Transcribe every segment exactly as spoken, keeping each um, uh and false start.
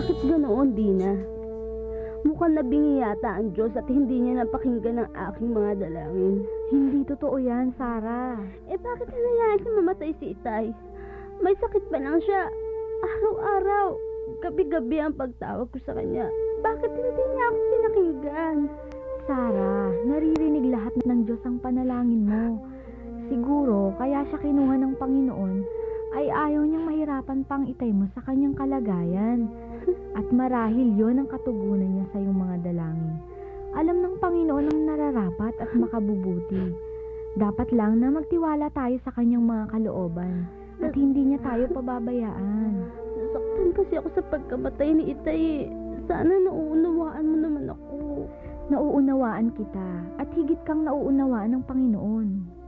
Bakit ganoon, Dina? Mukhang nabingi yata ang Diyos at hindi niya napakinggan ang aking mga dalangin. Hindi totoo yan, Sarah. Eh bakit hinayaan siya mamatay si Itay? May sakit pa lang siya. Araw-araw, gabi-gabi ang pagtawag ko sa kanya. Bakit hindi niya ako pinakinggan? Sarah, naririnig lahat ng Diyos ang panalangin mo. Siguro, kaya siya kinuha ng Panginoon ay ayaw niyang mahirapan pang Itay mo sa kanyang kalagayan. At marahil yon ang katugunan niya sa iyong mga dalangin. Alam ng Panginoon ang nararapat at makabubuti. Dapat lang na magtiwala tayo sa kanyang mga kalooban at hindi niya tayo pababayaan. Nasaktan kasi ako sa pagkamatay ni Itay. Sana nauunawaan mo naman ako. Nauunawaan kita at higit kang nauunawaan ng Panginoon.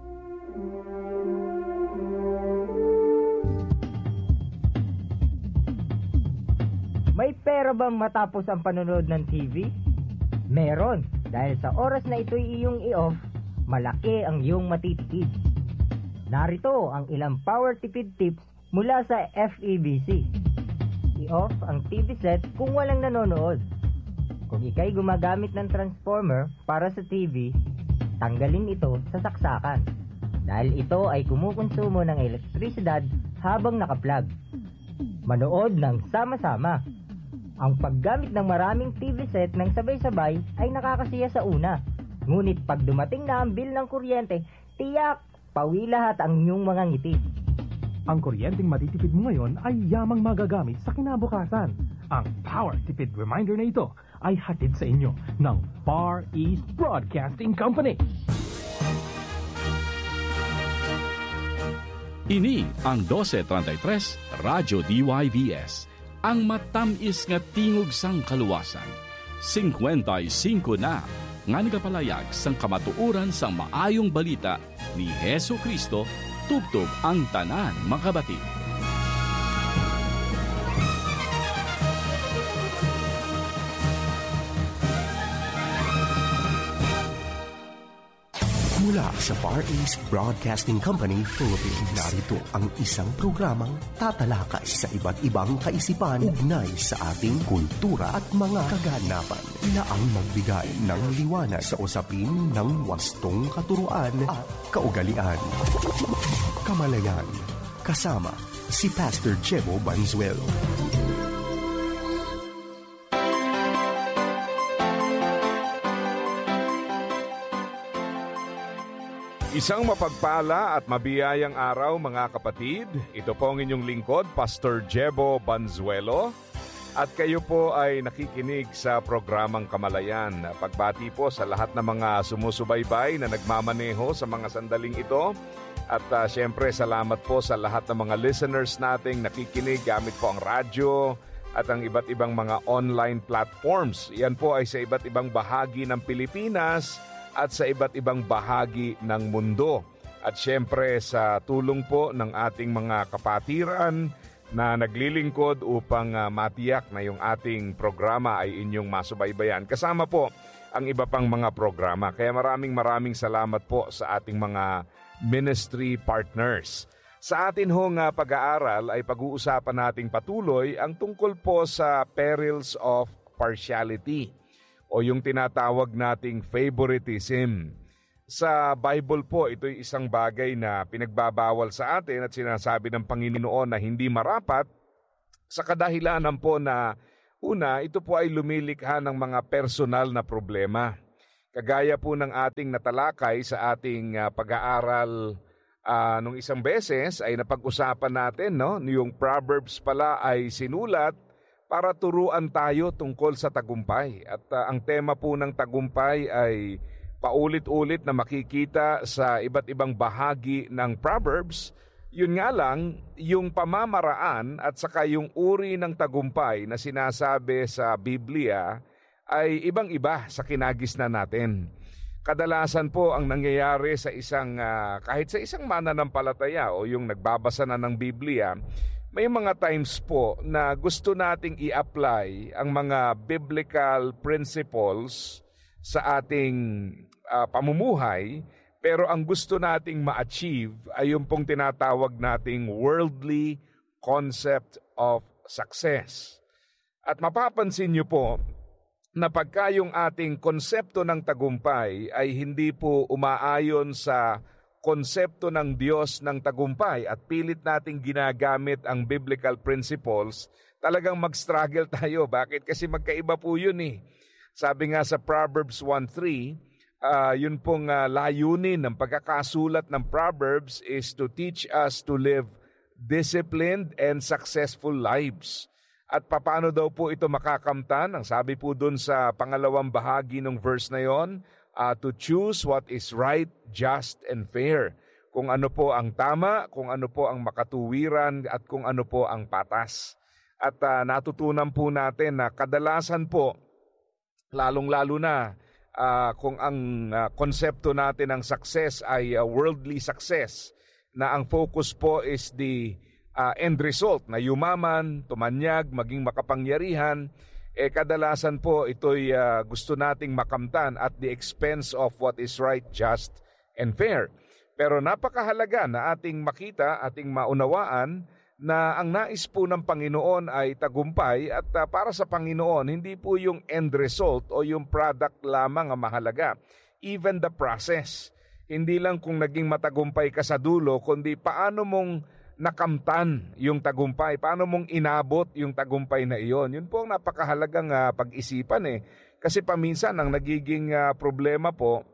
May pera bang matapos ang panonood ng T V? Meron, dahil sa oras na ito'y iyong i-off, malaki ang iyong matitipid. Narito ang ilang power tipid tips mula sa F E B C. I-off ang T V set kung walang nanonood. Kung ikay gumagamit ng transformer para sa T V, tanggalin ito sa saksakan. Dahil ito ay kumukonsumo ng elektrisidad habang naka-plug. Manood ng sama-sama. Ang paggamit ng maraming T V set ng sabay-sabay ay nakakasiya sa una. Ngunit pag dumating na ang bill ng kuryente, tiyak, pawi lahat ang inyong mga ngiti. Ang kuryenteng matitipid mo ngayon ay yamang magagamit sa kinabukasan. Ang Power Tipid Reminder na ito ay hatid sa inyo ng Far East Broadcasting Company. Ini ang twelve thirty-three Radyo D Y V S, ang matamis nga tingog sang kaluwasan. fifty-five na nga nagapalayag sang kamatuuran sang maayong balita ni Hesu Kristo tubtob ang tanan makabati. Mula sa Far East Broadcasting Company, Philippines, narito ang isang programang tatalakay sa iba't ibang kaisipan ugnay sa ating kultura at mga kaganapan na ang magbigay ng liwanag sa usapin ng wastong katuruan at kaugalian. Kamalayan, kasama si Pastor Jebo Banzuelo. Isang mapagpala at mabiyayang araw mga kapatid. Ito po ang inyong lingkod, Pastor Jebo Banzuelo. At kayo po ay nakikinig sa programang Kamalayan. Pagbati po sa lahat ng mga sumusubaybay na nagmamaneho sa mga sandaling ito. At uh, syempre salamat po sa lahat ng mga listeners nating nakikinig gamit po ang radyo at ang iba't ibang mga online platforms. Yan po ay sa iba't ibang bahagi ng Pilipinas at sa iba't ibang bahagi ng mundo. At syempre sa tulong po ng ating mga kapatiran na naglilingkod upang uh, matiyak na yung ating programa ay inyong masubaybayan. Kasama po ang iba pang mga programa. Kaya maraming maraming salamat po sa ating mga ministry partners. Sa atin hong uh, pag-aaral ay pag-uusapan nating patuloy ang tungkol po sa perils of partiality, o yung tinatawag nating favoritism. Sa Bible po, ito'y isang bagay na pinagbabawal sa atin at sinasabi ng Panginoon na hindi marapat sa kadahilanan po na una, ito po ay lumilikha ng mga personal na problema. Kagaya po ng ating natalakay sa ating uh, pag-aaral uh, nung isang beses ay napag-usapan natin, no? Yung Proverbs pala ay sinulat para turuan tayo tungkol sa tagumpay. At uh, ang tema po ng tagumpay ay paulit-ulit na makikita sa iba't ibang bahagi ng Proverbs. Yun nga lang, yung pamamaraan at saka yung uri ng tagumpay na sinasabi sa Biblia ay ibang-iba sa kinagisnan natin. Kadalasan po ang nangyayari sa isang, uh, kahit sa isang mananampalataya o yung nagbabasa na ng Biblia, may mga times po na gusto nating i-apply ang mga biblical principles sa ating uh, pamumuhay, pero ang gusto nating ma-achieve ay yung pong tinatawag nating worldly concept of success. At mapapansin niyo po na pagka yung ating konsepto ng tagumpay ay hindi po umaayon sa konsepto ng Diyos ng tagumpay at pilit nating ginagamit ang biblical principles, talagang mag-struggle tayo. Bakit? Kasi magkaiba po yun eh. Sabi nga sa Proverbs one three, uh, yun pong uh, layunin ng pagkakasulat ng Proverbs is to teach us to live disciplined and successful lives. At paano daw po ito makakamtan? Ang sabi po dun sa pangalawang bahagi ng verse na yon, uh, to choose what is right, just, and fair. Kung ano po ang tama, kung ano po ang makatuwiran, at kung ano po ang patas. At uh, natutunan po natin na kadalasan po, lalong-lalo na uh, kung ang uh, konsepto natin ng success ay uh, worldly success, na ang focus po is the Uh, end result na yumaman, tumanyag, maging makapangyarihan, eh kadalasan po ito'y uh, gusto nating makamtan at the expense of what is right, just, and fair. Pero napakahalaga na ating makita, ating maunawaan na ang nais po ng Panginoon ay tagumpay at uh, para sa Panginoon, hindi po yung end result o yung product lamang ang mahalaga. Even the process. Hindi lang kung naging matagumpay ka sa dulo, kundi paano mong nakamtan yung tagumpay, paano mong inabot yung tagumpay na iyon. Yun po ang napakahalagang uh, pag-isipan eh. Kasi paminsan ang nagiging uh, problema po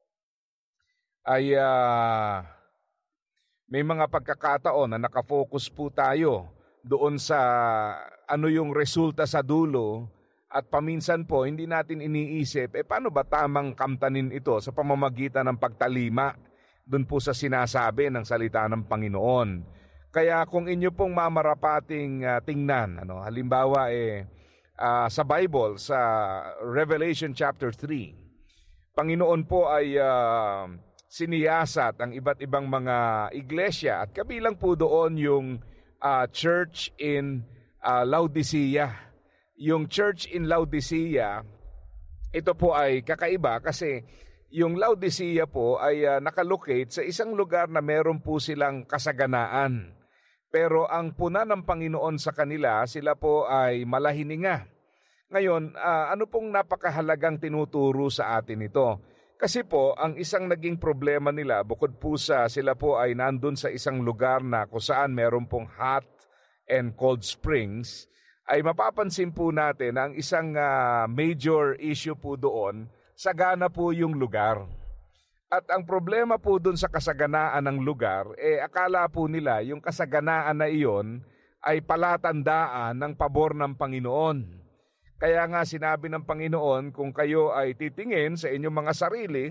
ay uh, may mga pagkakataon na nakafocus po tayo doon sa ano yung resulta sa dulo at paminsan po hindi natin iniisip, eh paano ba tamang kamtanin ito sa pamamagitan ng pagtalima doon po sa sinasabi ng salita ng Panginoon. Kaya kung inyo pong mamarapating uh, tingnan, ano, halimbawa eh, uh, sa Bible, sa Revelation chapter three, Panginoon po ay uh, siniyasat ang iba't ibang mga iglesia at kabilang po doon yung uh, church in uh, Laodicea. Yung church in Laodicea, ito po ay kakaiba kasi yung Laodicea po ay uh, nakalocate sa isang lugar na meron po silang kasaganaan. Pero ang puna ng Panginoon sa kanila, sila po ay malahininga. Ngayon, uh, ano pong napakahalagang tinuturo sa atin ito? Kasi po, ang isang naging problema nila, bukod po sa sila po ay nandun sa isang lugar na kung saan meron pong hot and cold springs, ay mapapansin po natin na ang isang uh, major issue po doon, sagana po yung lugar. At ang problema po dun sa kasaganaan ng lugar, eh akala po nila yung kasaganaan na iyon ay palatandaan ng pabor ng Panginoon. Kaya nga sinabi ng Panginoon, kung kayo ay titingin sa inyong mga sarili,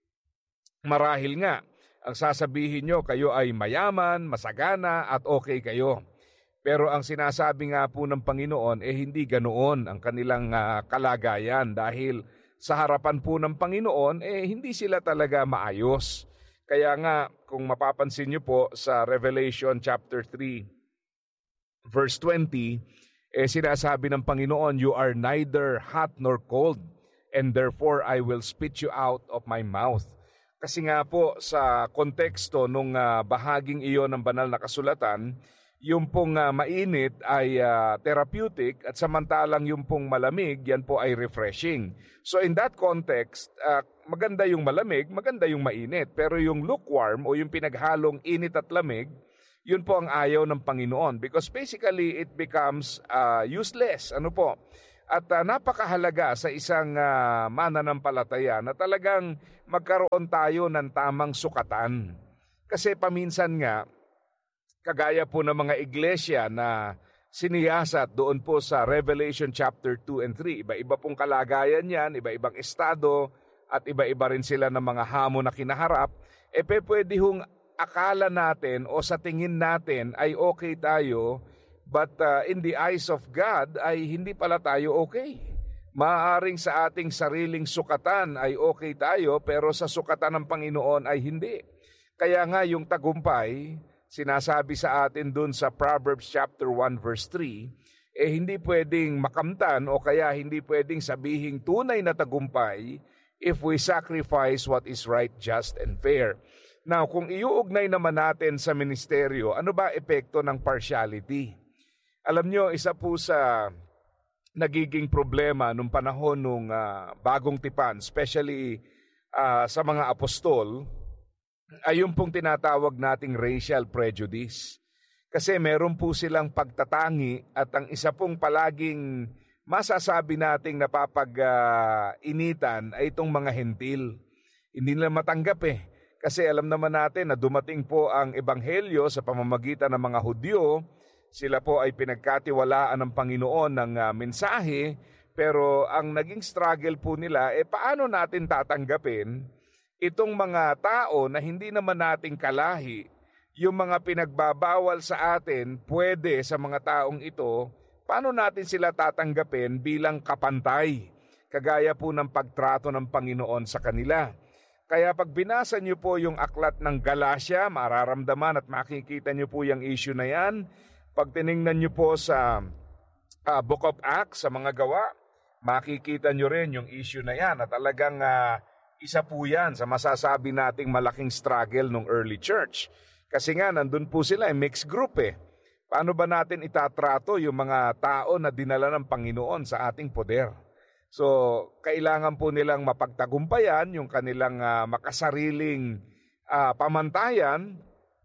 marahil nga, ang sasabihin nyo, kayo ay mayaman, masagana at okay kayo. Pero ang sinasabi nga po ng Panginoon, eh hindi ganoon ang kanilang uh, kalagayan dahil sa harapan po ng Panginoon, eh hindi sila talaga maayos. Kaya nga, kung mapapansin niyo po sa Revelation chapter three, verse twenty, eh sinasabi ng Panginoon, you are neither hot nor cold, and therefore I will spit you out of my mouth. Kasi nga po, sa konteksto nung uh, bahaging iyon ng banal na kasulatan, yung pong uh, mainit ay uh, therapeutic at samantalang yung pong malamig, yan po ay refreshing. So in that context, uh, maganda yung malamig, maganda yung mainit. Pero yung lukewarm o yung pinaghalong init at lamig, yun po ang ayaw ng Panginoon. Because basically, it becomes uh, useless. Ano po? At uh, napakahalaga sa isang uh, mananampalataya na talagang magkaroon tayo ng tamang sukatan. Kasi paminsan nga, kagaya po ng mga iglesia na siniyasat doon po sa Revelation chapter two and three. Iba-iba pong kalagayan yan, iba-ibang estado, at iba-iba rin sila ng mga hamon na kinaharap. E pe, pwede hong akala natin o sa tingin natin ay okay tayo, but uh, in the eyes of God ay hindi pala tayo okay. Maaaring sa ating sariling sukatan ay okay tayo, pero sa sukatan ng Panginoon ay hindi. Kaya nga yung tagumpay, sinasabi sa atin dun sa Proverbs chapter one verse three, eh hindi pwedeng makamtan o kaya hindi pwedeng sabihing tunay na tagumpay if we sacrifice what is right, just, and fair. Now, kung iuugnay naman natin sa ministeryo, ano ba epekto ng partiality? Alam nyo, isa po sa nagiging problema nung panahon nung uh, bagong tipan, especially uh, sa mga apostol, ay yung pong tinatawag nating racial prejudice. Kasi meron po silang pagtatangi at ang isa pong palaging masasabi nating napapag-initan uh, ay itong mga hentil. Hindi nila matanggap eh. Kasi alam naman natin na dumating po ang ebanghelyo sa pamamagitan ng mga Hudyo. Sila po ay pinagkatiwalaan ng Panginoon ng uh, mensahe, pero ang naging struggle po nila, eh paano natin tatanggapin itong mga tao na hindi naman nating kalahi, yung mga pinagbabawal sa atin, pwede sa mga taong ito, paano natin sila tatanggapin bilang kapantay, kagaya po ng pagtrato ng Panginoon sa kanila. Kaya pag binasa niyo po yung aklat ng Galatia, mararamdaman at makikita niyo po yung issue na yan. Pag tiningnan niyo po sa uh, Book of Acts, sa mga gawa, makikita niyo rin yung issue na yan. At talagang uh, isa po yan sa masasabi nating malaking struggle ng early church. Kasi nga, nandun po sila, eh, mixed group eh. Paano ba natin itatrato yung mga tao na dinala ng Panginoon sa ating poder? So, kailangan po nilang mapagtagumpayan yung kanilang uh, makasariling uh, pamantayan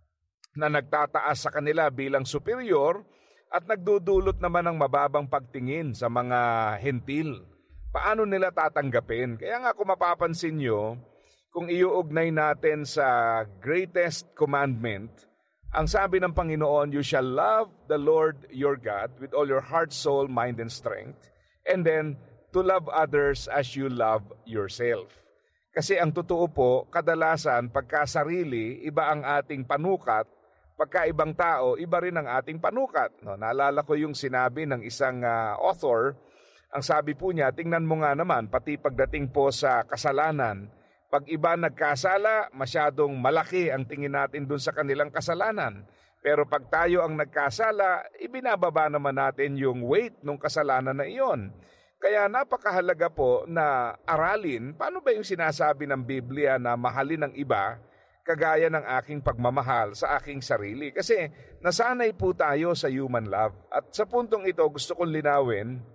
na nagtataas sa kanila bilang superior at nagdudulot naman ng mababang pagtingin sa mga hentil. Paano nila tatanggapin? Kaya nga kung mapapansin nyo, kung iuugnay natin sa greatest commandment, ang sabi ng Panginoon, you shall love the Lord your God with all your heart, soul, mind, and strength. And then, to love others as you love yourself. Kasi ang totoo po, kadalasan pagkasarili, iba ang ating panukat, pagka ibang tao, iba rin ang ating panukat. No, naalala ko yung sinabi ng isang uh, author, ang sabi po niya, tingnan mo nga naman, pati pagdating po sa kasalanan, pag iba nagkasala, masyadong malaki ang tingin natin dun sa kanilang kasalanan. Pero pag tayo ang nagkasala, ibinababa naman natin yung weight ng kasalanan na iyon. Kaya napakahalaga po na aralin, paano ba yung sinasabi ng Biblia na mahalin ng iba, kagaya ng aking pagmamahal sa aking sarili. Kasi nasanay po tayo sa human love. At sa puntong ito, gusto kong linawin,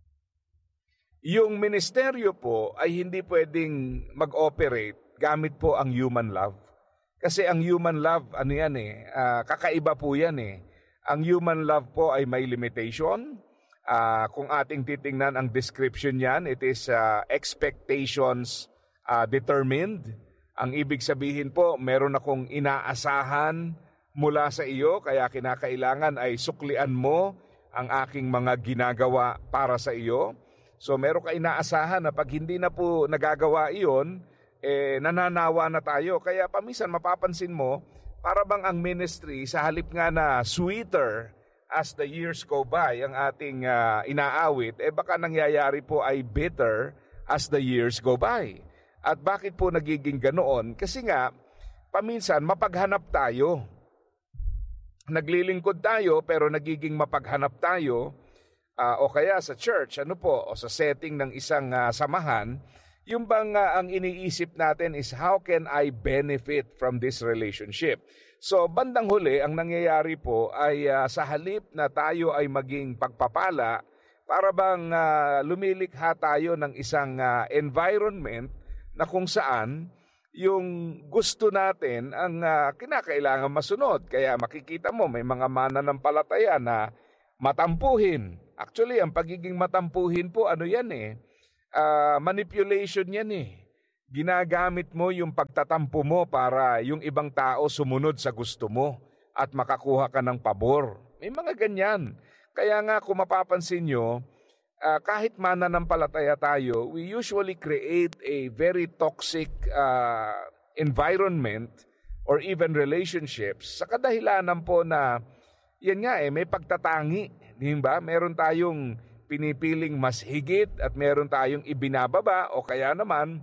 yung ministeryo po ay hindi pwedeng mag-operate gamit po ang human love. Kasi ang human love, ano yan eh, uh, kakaiba po yan eh. Ang human love po ay may limitation. Uh, kung ating titingnan ang description yan, it is uh, expectations uh, determined. Ang ibig sabihin po, meron akong inaasahan mula sa iyo, kaya kinakailangan ay suklian mo ang aking mga ginagawa para sa iyo. So meron ka inaasahan na pag hindi na po nagagawa iyon, eh, nananawa na tayo. Kaya paminsan mapapansin mo, para bang ang ministry sa halip nga na sweeter as the years go by, ang ating uh, inaawit, eh baka nangyayari po ay bitter as the years go by. At bakit po nagiging ganoon? Kasi nga, paminsan mapaghanap tayo. Naglilingkod tayo pero nagiging mapaghanap tayo uh, o kaya sa church, ano po, o sa setting ng isang uh, samahan, yung bang uh, ang iniisip natin is how can I benefit from this relationship? So bandang huli, ang nangyayari po ay uh, sa halip na tayo ay maging pagpapala, para bang uh, lumilikha tayo ng isang uh, environment na kung saan yung gusto natin ang uh, kinakailangan masunod. Kaya makikita mo may mga mananampalataya na matampuhin. Actually, ang pagiging matampuhin po, ano yan eh, uh, manipulation yan eh. Ginagamit mo yung pagtatampo mo para yung ibang tao sumunod sa gusto mo at makakuha ka ng pabor. May mga ganyan. Kaya nga kung mapapansin nyo, Uh, kahit mananampalataya tayo, we usually create a very toxic uh, environment or even relationships sa kadahilanan po na yan nga eh, may pagtatangi. Di ba? Meron tayong pinipiling mas higit at meron tayong ibinababa o kaya naman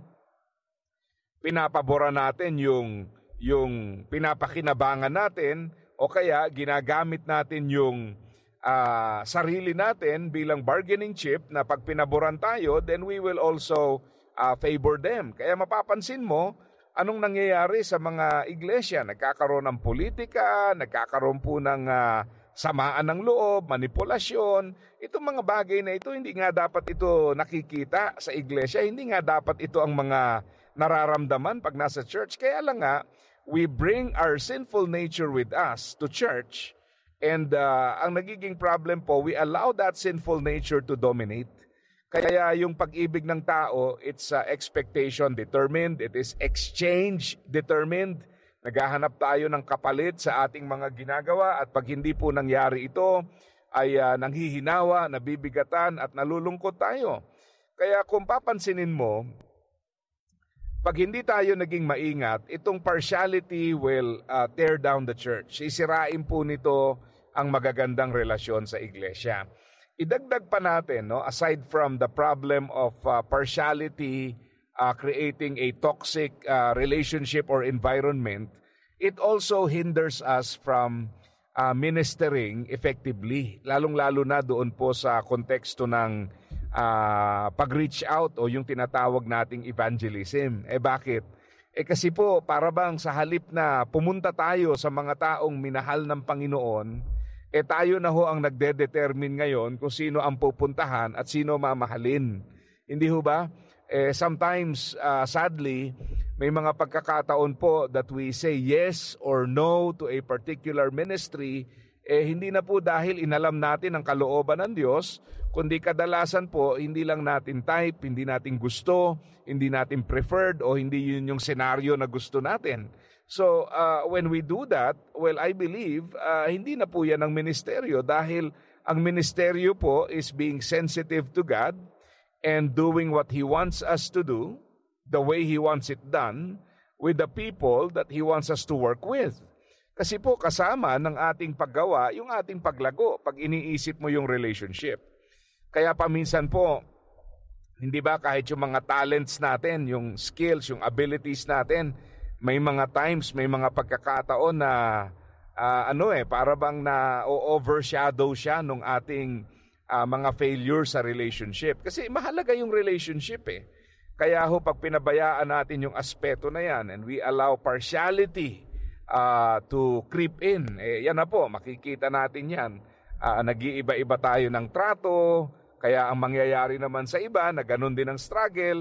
pinapabora natin yung, yung pinapakinabangan natin o kaya ginagamit natin yung Uh, sarili natin bilang bargaining chip na pag pinaboran tayo, then we will also uh, favor them. Kaya mapapansin mo, anong nangyayari sa mga iglesia? Nagkakaroon ng politika, nagkakaroon po ng uh, samaan ng loob, manipulasyon. Itong mga bagay na ito, hindi nga dapat ito nakikita sa iglesia. Hindi nga dapat ito ang mga nararamdaman pag nasa church. Kaya lang nga, we bring our sinful nature with us to church. And uh, ang nagiging problem po, we allow that sinful nature to dominate. Kaya yung pag-ibig ng tao, it's uh, expectation determined, it is exchange determined. Naghahanap tayo ng kapalit sa ating mga ginagawa at pag hindi po nangyari ito, ay uh, nanghihinawa, nabibigatan at nalulungkot tayo. Kaya kung papansinin mo, pag hindi tayo naging maingat, itong partiality will uh, tear down the church. Sisirain po nito ang magagandang relasyon sa iglesia. Idagdag pa natin, no, aside from the problem of uh, partiality uh, creating a toxic uh, relationship or environment, it also hinders us from uh, ministering effectively, lalong-lalo na doon po sa konteksto ng uh, pag-reach out o yung tinatawag nating evangelism. Eh bakit? Eh kasi po, para bang sa halip na pumunta tayo sa mga taong minahal ng Panginoon, eh tayo na ho ang nagde-determine ngayon kung sino ang pupuntahan at sino mamahalin. Hindi ho ba? Eh, sometimes, uh, sadly, may mga pagkakataon po that we say yes or no to a particular ministry, eh hindi na po dahil inalam natin ang kalooban ng Diyos, kundi kadalasan po, hindi lang natin type, hindi natin gusto, hindi natin preferred, o hindi yun yung senaryo na gusto natin. So, uh, when we do that, well, I believe, uh, hindi na po yan ang ministeryo dahil ang ministeryo po is being sensitive to God and doing what He wants us to do, the way He wants it done, with the people that He wants us to work with. Kasi po, kasama ng ating paggawa, yung ating paglago, pag iniisip mo yung relationship. Kaya paminsan po, hindi ba kahit yung mga talents natin, yung skills, yung abilities natin, may mga times, may mga pagkakataon na uh, ano eh, para bang na overshadow siya nung ating uh, mga failure sa relationship. Kasi mahalaga yung relationship eh. Kaya ho, pag pinabayaan natin yung aspeto na yan and we allow partiality uh, to creep in, eh, yan na po, makikita natin yan. Uh, nag-iiba-iba tayo ng trato, kaya ang mangyayari naman sa iba, na ganun din ang struggle,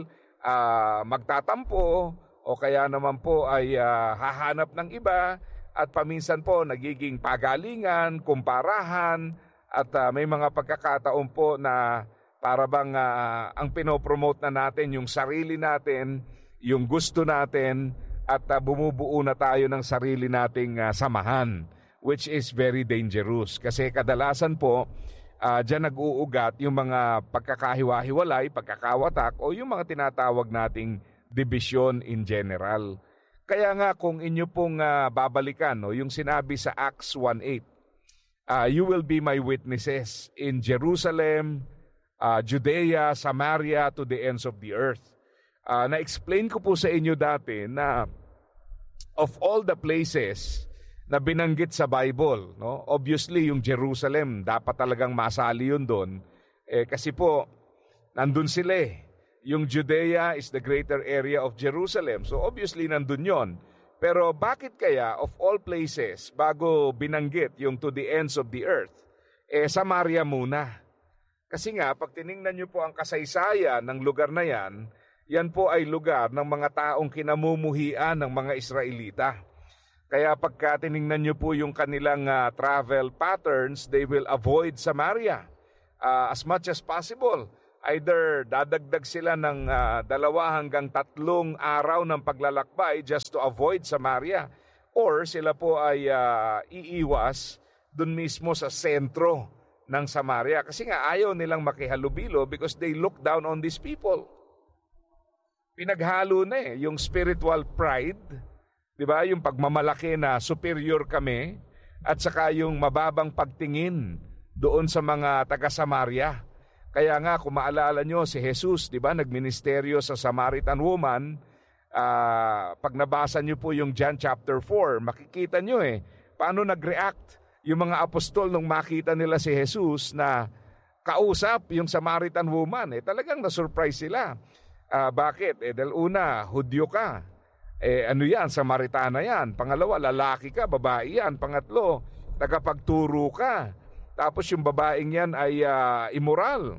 uh, magtatampo, o kaya naman po ay uh, hahanap ng iba at paminsan po nagiging pagalingan, kumparahan at uh, may mga pagkakataon po na para bang uh, ang pinopromote na natin yung sarili natin, yung gusto natin at uh, bumubuo na tayo ng sarili nating uh, samahan, which is very dangerous kasi kadalasan po uh, dyan nag-uugat yung mga pagkakahiwa-hiwalay, pagkakawatak o yung mga tinatawag nating division in general. Kaya nga kung inyo pong uh, babalikan, no, yung sinabi sa Acts one eight, uh, you will be my witnesses in Jerusalem, uh, Judea, Samaria, to the ends of the earth. Uh, na-explain ko po sa inyo dati na of all the places na binanggit sa Bible, no, obviously yung Jerusalem, dapat talagang masali yun doon. Eh, kasi po, nandun sila eh. Yung Judea is the greater area of Jerusalem. So obviously nandun yon. Pero bakit kaya of all places, bago binanggit yung to the ends of the earth, eh Samaria muna? Kasi nga, pag tiningnan nyo po ang kasaysayan ng lugar na yan, yan po ay lugar ng mga taong kinamumuhian ng mga Israelita. Kaya pagka tiningnan nyo po yung kanilang uh, travel patterns, they will avoid Samaria uh, as much as possible. Either dadagdag sila ng uh, dalawa hanggang tatlong araw ng paglalakbay just to avoid Samaria. Or sila po ay uh, iiwas dun mismo sa sentro ng Samaria. Kasi nga ayaw nilang makihalubilo because they look down on these people. Pinaghalo na eh, yung spiritual pride, di ba? Yung pagmamalaki na superior kami at saka yung mababang pagtingin doon sa mga taga-Samaria. Kaya nga, kung maalala nyo, si Jesus, di ba, nagministeryo sa Samaritan woman, uh, pag nabasa nyo po yung John chapter four, makikita nyo eh, paano nag-react yung mga apostol nung makita nila si Jesus na kausap yung Samaritan woman. Eh, talagang na-surprise sila. Uh, bakit? Eh, dahil una, Hudyo ka. Eh, ano yan? Samaritana yan. Pangalawa, lalaki ka, babae yan. Pangatlo, tagapagturo ka. Tapos yung babaeng yan ay uh, immoral.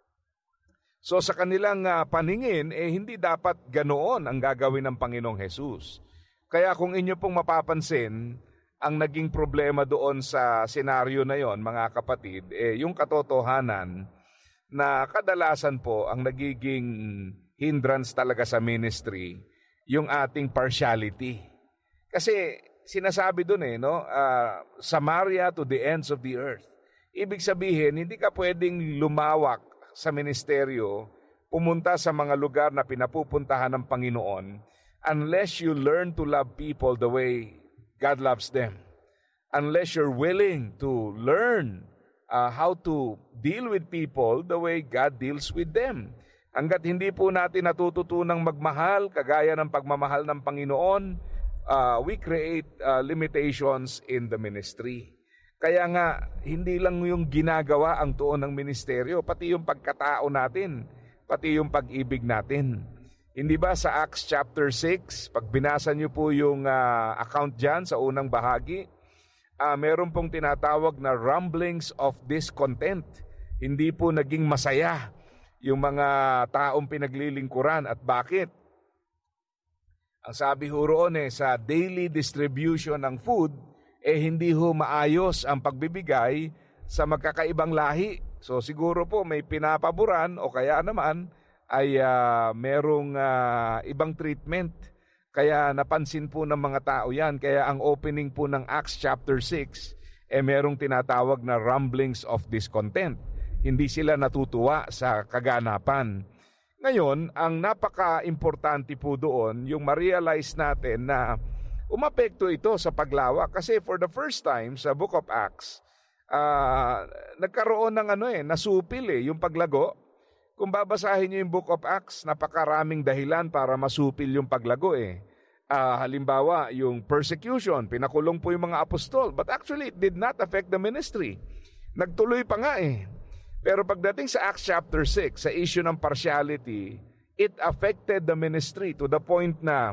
So sa kanilang uh, paningin, eh hindi dapat ganoon ang gagawin ng Panginoong Hesus. Kaya kung inyo pong mapapansin, ang naging problema doon sa senaryo na yon, mga kapatid, eh yung katotohanan na kadalasan po ang nagiging hindrance talaga sa ministry, yung ating partiality. Kasi sinasabi doon eh, no, uh, Samaria to the ends of the earth. Ibig sabihin, hindi ka pwedeng lumawak sa ministeryo, pumunta sa mga lugar na pinapupuntahan ng Panginoon, unless you learn to love people the way God loves them. Unless you're willing to learn uh, how to deal with people the way God deals with them. Hanggat hindi po natin natututunang magmahal, kagaya ng pagmamahal ng Panginoon, uh, we create uh, limitations in the ministry. Kaya nga, hindi lang yung ginagawa ang tuon ng ministeryo, pati yung pagkatao natin, pati yung pag-ibig natin. Hindi ba sa Acts chapter six, pag binasa niyo po yung uh, account dyan sa unang bahagi, uh, meron pong tinatawag na rumblings of discontent. Hindi po naging masaya yung mga taong pinaglilingkuran. At bakit? Ang sabi ho roon eh, sa daily distribution ng food, eh hindi ho maayos ang pagbibigay sa magkakaibang lahi. So siguro po may pinapaboran o kaya naman ay uh, merong uh, ibang treatment. Kaya napansin po ng mga tao yan. Kaya ang opening po ng Acts chapter six, eh merong tinatawag na rumblings of discontent. Hindi sila natutuwa sa kaganapan. Ngayon, ang napaka-importante po doon, yung ma-realize natin na umapekto ito sa paglawak. Kasi for the first time sa Book of Acts, uh, nagkaroon ng ano eh, nasupil eh, yung paglago. Kung babasahin niyo yung Book of Acts, napakaraming dahilan para masupil yung paglago eh. Uh, halimbawa, yung persecution, pinakulong po yung mga apostol. But actually, it did not affect the ministry. Nagtuloy pa nga eh. Pero pagdating sa Acts chapter six, sa issue ng partiality, it affected the ministry to the point na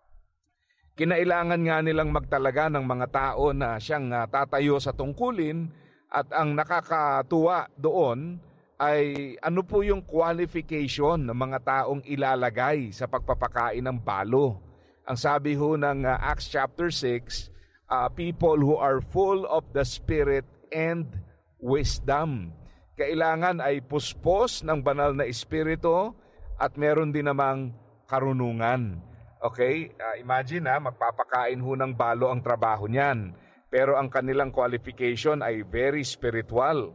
kinailangan nga nilang magtalaga ng mga tao na siyang uh, tatayo sa tungkulin, at ang nakakatuwa doon ay ano po yung qualification ng mga taong ilalagay sa pagpapakain ng balo. Ang sabi ho ng uh, Acts chapter six, uh, people who are full of the Spirit and wisdom. Kailangan ay puspos ng banal na espiritu at meron din namang karunungan. Okay, uh, imagine ha, magpapakain ho ng balo ang trabaho niyan. Pero ang kanilang qualification ay very spiritual.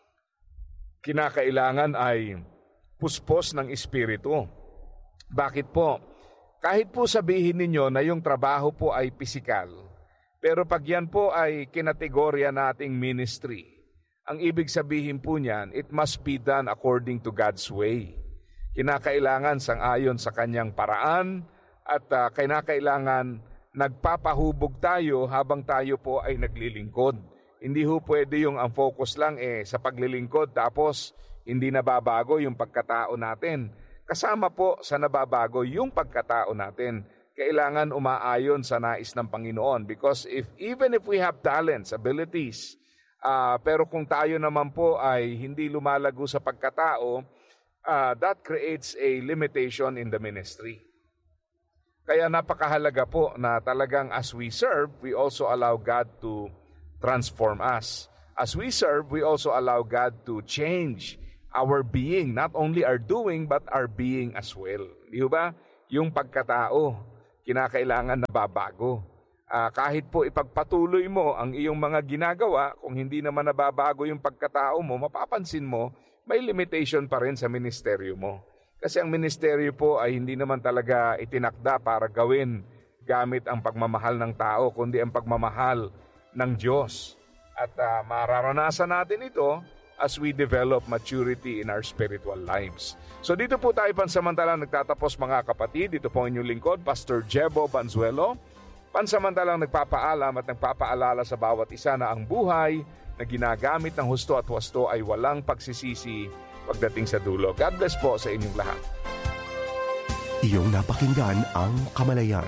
Kinakailangan ay puspos ng espiritu. Bakit po? Kahit po sabihin ninyo na yung trabaho po ay pisikal, pero pag yan po ay kinategorya nating ministry, ang ibig sabihin po niyan, it must be done according to God's way. Kinakailangan sang-ayon sa kanyang paraan, at uh, kinakailangan nagpapahubog tayo habang tayo po ay naglilingkod. Hindi ho pwede yung ang focus lang eh sa paglilingkod tapos hindi nababago yung pagkatao natin. Kasama po sa nababago yung pagkatao natin. Kailangan umaayon sa nais ng Panginoon, because if even if we have talents, abilities, uh, pero kung tayo naman po ay hindi lumalago sa pagkatao, uh, that creates a limitation in the ministry. Kaya napakahalaga po na talagang as we serve, we also allow God to transform us. As we serve, we also allow God to change our being, not only our doing, but our being as well. Di ba? Yung pagkatao, kinakailangan na babago. Uh, kahit po ipagpatuloy mo ang iyong mga ginagawa, kung hindi naman nababago yung pagkatao mo, mapapansin mo, may limitation pa rin sa ministeryo mo. Kasi ang ministeryo po ay hindi naman talaga itinakda para gawin gamit ang pagmamahal ng tao, kundi ang pagmamahal ng Diyos. At uh, mararanasan natin ito as we develop maturity in our spiritual lives. So dito po tayo pansamantalang nagtatapos, mga kapatid. Dito po ang inyong lingkod, Pastor Jebo Banzuelo. Pansamantalang nagpapaalam at nagpapaalala sa bawat isa na ang buhay na ginagamit ng husto at wasto ay walang pagsisisi pagdating sa dulo. God bless po sa inyong lahat. Iyong napakinggan ang Kamalayan,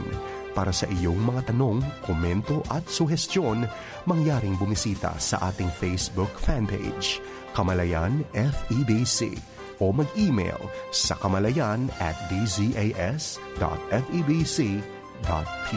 Para sa iyong mga tanong, komento at suhestyon, mangyaring bumisita sa ating Facebook fanpage, Kamalayan F E B C, o mag-email sa kamalayan at d z a s dot f e b c dot p